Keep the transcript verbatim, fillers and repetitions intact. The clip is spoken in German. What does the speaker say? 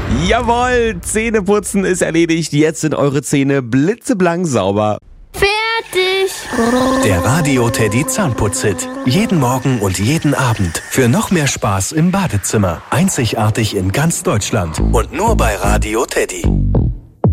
Jawohl, Zähneputzen ist erledigt. Jetzt sind eure Zähne blitzeblank sauber. Fertig. Der Radio Teddy Zahnputz-Hit. Jeden Morgen und jeden Abend. Für noch mehr Spaß im Badezimmer. Einzigartig in ganz Deutschland. Und nur bei Radio Teddy.